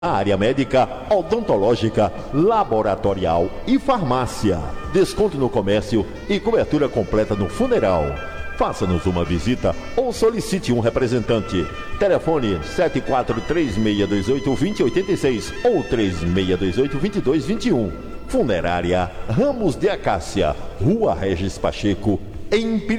Área médica, odontológica, laboratorial e farmácia. Desconto no comércio e cobertura completa no funeral. Faça-nos uma visita ou solicite um representante. Telefone 7436282086 ou 36282221. Funerária Ramos de Acácia, Rua Regis Pacheco, em Pirituba.